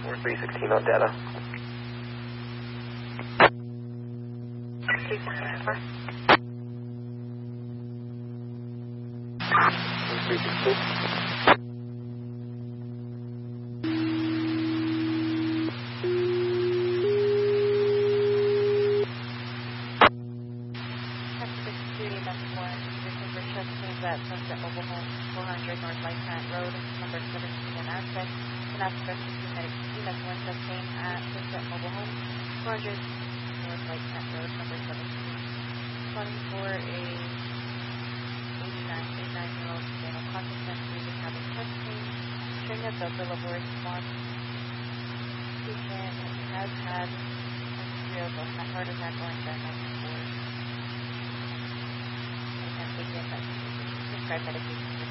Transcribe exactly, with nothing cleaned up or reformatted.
four three one six on data. three sixteen four. three sixteen. At Sunset Mobile Home, four hundred North Light Plant Road, number seventeen in Aztec. And after fifteen minutes, unit one sustain at Sunset Mobile Home, four hundred North Light Plant Road, number seventeen. Calling for a eighty-nine, eighty-nine-year-old male consciousness breathing, having chest pain, showing a billable response. Patient has had a history of a heart attack or angina before. I can't take in that prescribed medication.